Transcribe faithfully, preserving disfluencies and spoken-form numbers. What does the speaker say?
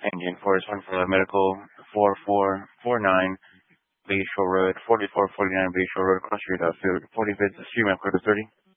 Engine four is one for the medical, four four four nine, Bayshore Road, forty-four forty-nine Bayshore Road, cross street, outfield, forty-fifth, street map code thirty.